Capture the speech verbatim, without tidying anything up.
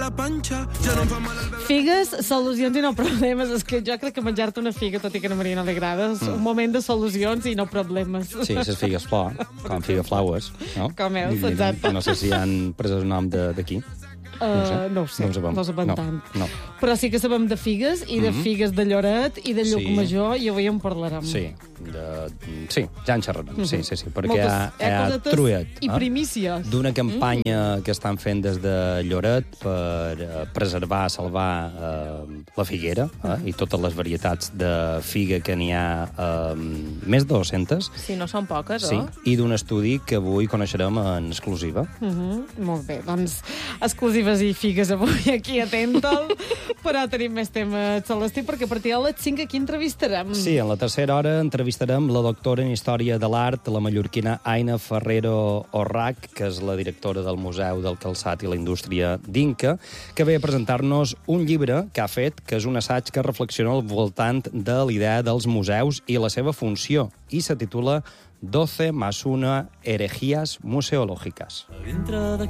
Figues, solucions i no problemes. És que jo crec que menjar-te una figa, tot i que a Maria no li agrada, és un moment de solucions i no problemes. Sí, les figues flor, com figa flowers, no? Com és, exacte. No sé si han pres el nom d'aquí. Uh, no ho sé, no ho sabem, no sabem no, tant. No. Però sí que sabem de figues, i de Mm-hmm. figues de Lloret, i de Llucmajor, Sí. i avui en parlarem. Sí, de... sí, ja en xerrarem. Mm-hmm. Sí, sí, sí, perquè Moltes, hi ha, hi ha cosetes truet. I primícies. D'una campanya mm. que estan fent des de Lloret per uh, preservar, salvar uh, la figuera uh, i totes les varietats de figa que n'hi ha, uh, més de dues-centes. Si no són poques, Sí, oh? i d'un estudi que avui coneixerem en exclusiva. Mm-hmm. Molt bé, doncs exclusives i figues avui aquí a Tental, però tenim més temes, Celestí, perquè a partir de les cinc aquí entrevistarem. Sí, en la tercera hora entrevistarem la doctora en Història de l'Art, la mallorquina Aina Ferrero Orrac, que és la directora del Museu del Calçat i la Indústria d'Inca, que ve a presentar-nos un llibre que ha fet, que és un assaig que reflexiona al voltant de l'idea dels museus i la seva funció, i se titula doce más una herejías museológicas. Dintre